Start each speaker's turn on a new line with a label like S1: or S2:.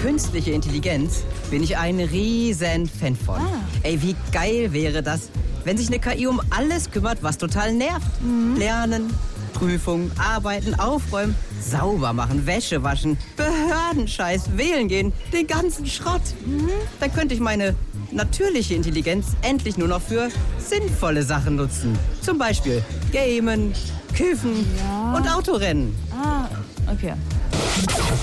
S1: künstliche Intelligenz bin ich ein riesen Fan von. Ey, wie geil wäre das, wenn sich eine KI um alles kümmert, was total nervt. Lernen, Prüfungen, arbeiten, aufräumen, sauber machen, Wäsche waschen, Behördenscheiß, wählen gehen, den ganzen Schrott. Dann könnte ich meine natürliche Intelligenz endlich nur noch für sinnvolle Sachen nutzen. Zum Beispiel Gamen, Kiffen und Autorennen.
S2: Okay.